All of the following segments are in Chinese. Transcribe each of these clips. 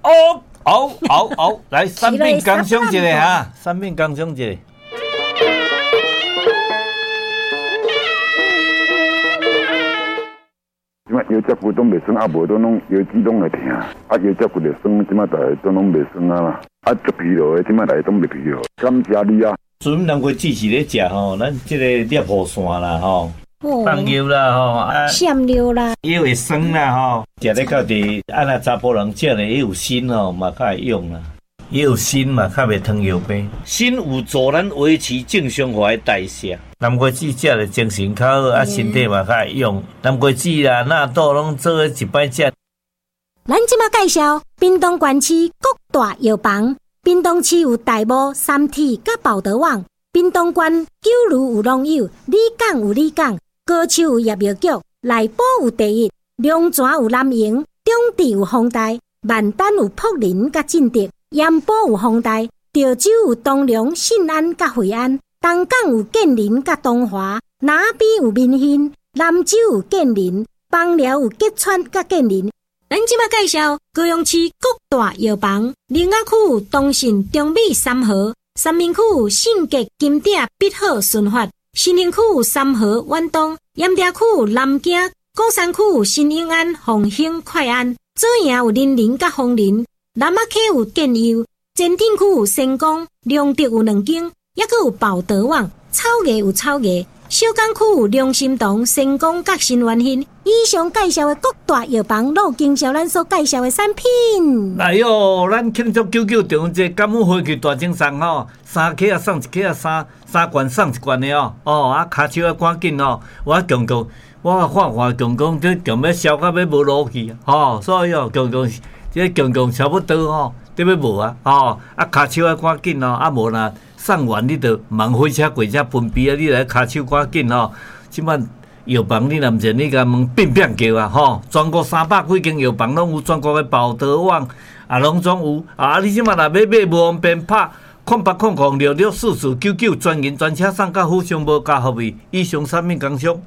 来三品工商一个哈，三品工商一个。 即摆腰脊骨拢袂酸，无都拢腰肌拢会疼，腰脊骨就酸，即摆大家都拢袂酸啦。足疲劳的，即摆大家都袂疲劳。感谢你啊！ 阵南瓜子是咧食吼，咱即个猎户线啦吼，放药啦吼， 闪尿啦， 也会酸啦吼，食咧到底，那查甫人食咧也有锌吼，嘛较会用啦。也有锌嘛，较袂糖尿病。锌有助咱维持正常化的代谢。南瓜子食了精神较好，身体嘛较会用。南瓜子啦、纳豆拢做一摆食。 咱即马介绍屏东县市各大药房。屏东市有大埔、三体、甲报德网；屏东县九如有农友，里港有里港，高手有叶药局，内埔有第一，龙泉有南营，中治有丰台，万丹有柏林甲进德。盐埔有丰台，潮州有东龙、信安甲惠安，东港有建林甲东华，南边有民兴，南州有建林，枋寮有吉川甲建林。咱即马介绍高雄市各大药房，林雅区有东信、中美、三和，三明区有信捷、金鼎、必好、顺发，新营区有三和、远东，盐埕区有南京，鼓山区有新永安、凤兴、快安，左营有林林甲枫林。南马溪有建佑，前顶区有成功，良德有2间，还佫有报德网，草艺有草艺，小港区有良心堂、成功甲新元兴。以上介绍的各大药房，都有经销咱所介绍的产品。 哎哟，咱庆祝99中这感恩花旗大精送吼，3克啊送1克啊，3罐送1罐的哦，骹手要赶紧哦，我强强，我看强强这强要烧到要无落去吼，所以哦强强。这强强差不多吼，得要无啊骹手要赶紧哦，无啦送完你着忙火车过车分批啊，你来骹手赶紧吼。即摆药房你若毋是你甲问变叫啊吼，全国300几间药房拢有，全国的报德网拢总有你即摆若要买无方便拍0800664499专营专车送到府上无加服务。以上产品工商。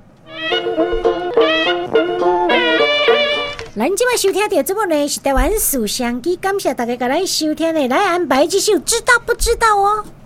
咱即摆收听到节目呢是台湾属相机，感谢大家甲咱收听的，来安排这首知道不知道哦。